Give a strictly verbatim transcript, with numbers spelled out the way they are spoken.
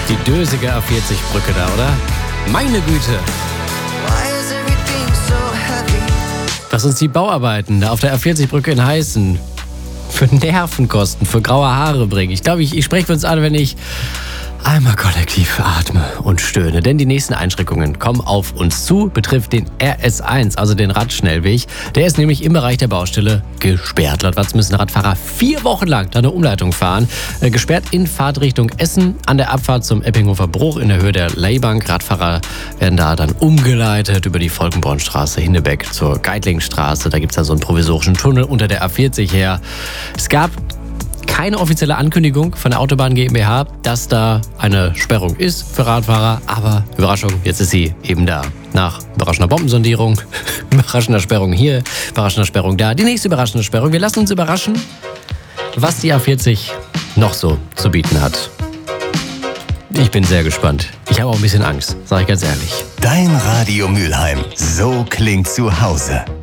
Die dösige A vierzig Brücke da, oder? Meine Güte! Was uns die Bauarbeiten da auf der A vierzig Brücke in Heißen für Nervenkosten, für graue Haare bringen. Ich glaube, ich, ich spreche für uns an, wenn ich einmal kollektiv atme und stöhne. Denn die nächsten Einschränkungen kommen auf uns zu, betrifft den R S eins, also den Radschnellweg. Der ist nämlich im Bereich der Baustelle gesperrt. Laut Watz müssen Radfahrer vier Wochen lang da eine Umleitung fahren. Äh, gesperrt in Fahrtrichtung Essen an der Abfahrt zum Eppinghofer Bruch in der Höhe der Leybank. Radfahrer werden da dann umgeleitet über die Volkenbornstraße, Hinnebeck zur Geitlingstraße. Da gibt es da so einen provisorischen Tunnel unter der A vierzig her. Es gab keine offizielle Ankündigung von der Autobahn GmbH, dass da eine Sperrung ist für Radfahrer. Aber Überraschung, jetzt ist sie eben da. Nach überraschender Bombensondierung, überraschender Sperrung hier, überraschender Sperrung da. Die nächste überraschende Sperrung. Wir lassen uns überraschen, was die A vierzig noch so zu bieten hat. Ich bin sehr gespannt. Ich habe auch ein bisschen Angst, sage ich ganz ehrlich. Dein Radio Mülheim. So klingt zu Hause.